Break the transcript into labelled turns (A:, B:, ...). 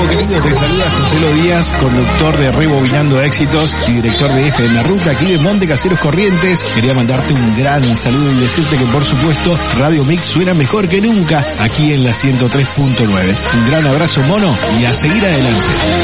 A: Gustavo querido, te saluda José Lo Díaz, conductor de Rebobinando Éxitos y director de FM Ruta aquí de Monte Caseros Corrientes. Quería mandarte un gran saludo y decirte que por supuesto Radio Mix suena mejor que nunca aquí en la 103.9. Un gran abrazo, mono, y a seguir adelante.